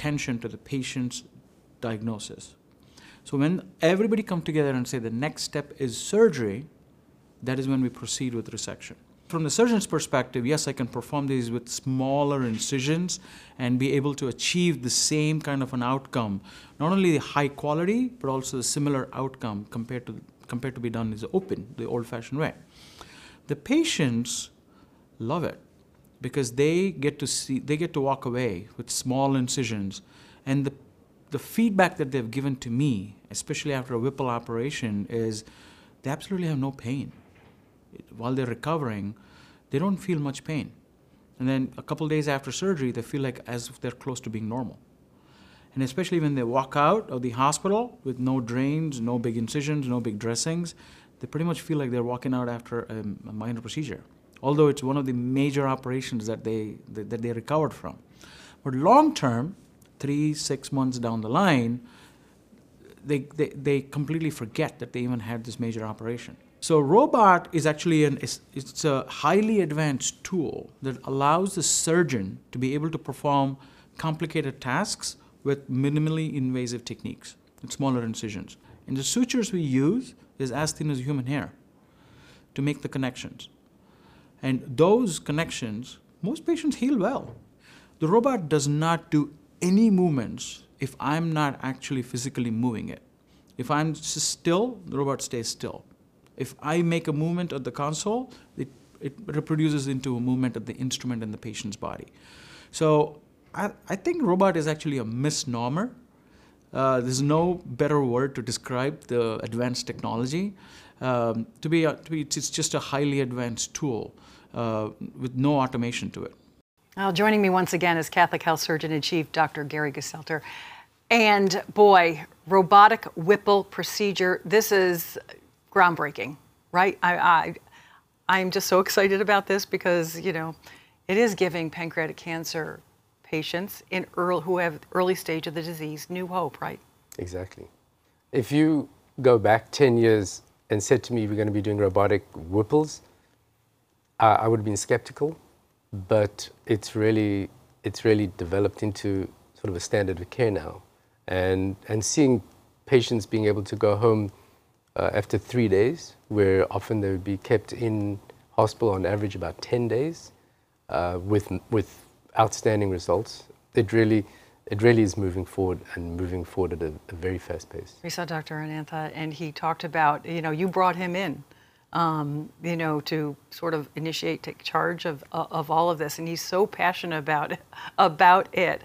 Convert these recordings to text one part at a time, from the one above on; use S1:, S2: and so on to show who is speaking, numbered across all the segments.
S1: attention to the patient's diagnosis. So when everybody come together and say the next step is surgery, that is when we proceed with resection. From the surgeon's perspective, yes, I can perform these with smaller incisions and be able to achieve the same kind of an outcome, not only high quality, but also a similar outcome compared to be done as open, the old-fashioned way. The patients love it because they get to walk away with small incisions, and the feedback that they've given to me, especially after a Whipple operation, is they absolutely have no pain. While they're recovering, they don't feel much pain. And then a couple days after surgery, they feel like as if they're close to being normal. And especially when they walk out of the hospital with no drains, no big incisions, no big dressings, they pretty much feel like they're walking out after a minor procedure, although it's one of the major operations that they recovered from. But long term, 3-6 months down the line, they completely forget that they even had this major operation. So robot is actually it's a highly advanced tool that allows the surgeon to be able to perform complicated tasks with minimally invasive techniques and smaller incisions. And the sutures we use is as thin as human hair to make the connections. And those connections, most patients heal well. The robot does not do any movements if I'm not actually physically moving it. If I'm still, the robot stays still. If I make a movement of the console, it reproduces into a movement of the instrument in the patient's body. So I think robot is actually a misnomer. There's no better word to describe the advanced technology. It's just a highly advanced tool with no automation to it.
S2: Well, joining me once again is Catholic Health Surgeon-in-Chief, Dr. Gary Geselter. And boy, robotic Whipple procedure, this is groundbreaking, right? I'm just so excited about this because, you know, it is giving pancreatic cancer patients who have early stage of the disease new hope, right?
S3: Exactly. If you go back 10 years and said to me we're going to be doing robotic Whipples, I would have been skeptical, but it's really developed into sort of a standard of care now. And seeing patients being able to go home after 3 days, where often they would be kept in hospital on average about 10 days, with outstanding results. It really is moving forward at a very fast pace.
S2: We saw Dr. Anantha, and he talked about, you know, you brought him in, you know, to sort of take charge of all of this, and he's so passionate about it.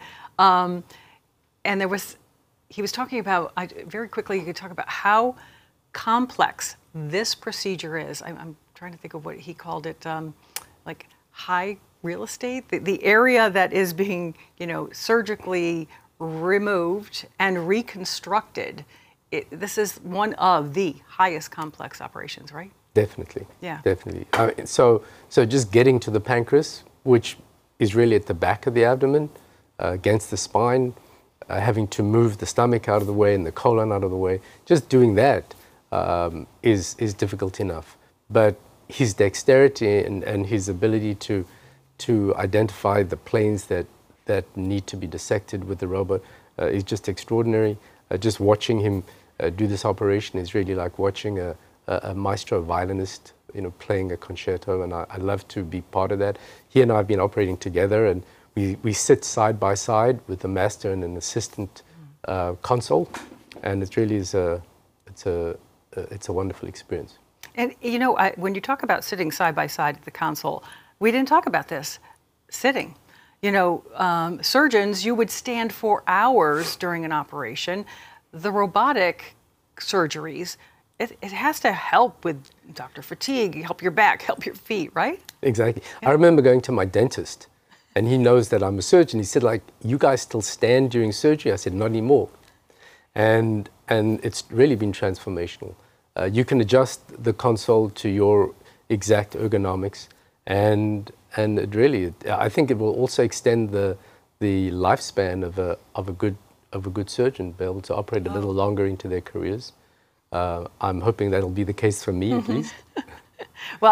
S2: And he was talking about, very quickly, you could talk about how complex this procedure is. I'm trying to think of what he called it, like high real estate, the area that is being, you know, surgically removed and reconstructed. This is one of the highest complex operations, right?
S3: Definitely.
S2: Yeah.
S3: Definitely. So just getting to the pancreas, which is really at the back of the abdomen, against the spine, having to move the stomach out of the way and the colon out of the way, just doing that is difficult enough. But his dexterity and his ability to identify the planes that need to be dissected with the robot is just extraordinary. Just watching him do this operation is really like watching a maestro violinist, you know, playing a concerto, and I love to be part of that. He and I have been operating together, and we sit side by side with the master and an assistant console, and it really is it's a wonderful experience.
S2: And you know, when you talk about sitting side by side at the console, we didn't talk about this, sitting. You know, surgeons, you would stand for hours during an operation. The robotic surgeries, it has to help with doctor fatigue, help your back, help your feet, right?
S3: Exactly.
S2: Yeah.
S3: I remember going to my dentist, and he knows that I'm a surgeon. He said, like, you guys still stand during surgery? I said, not anymore. And it's really been transformational. You can adjust the console to your exact ergonomics, and it really, I think it will also extend the lifespan of a good surgeon, be able to operate a little longer into their careers. I'm hoping that'll be the case for me, at least.
S2: Well,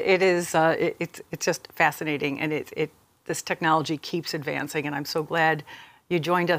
S2: it's just fascinating, and this technology keeps advancing, and I'm so glad you joined us.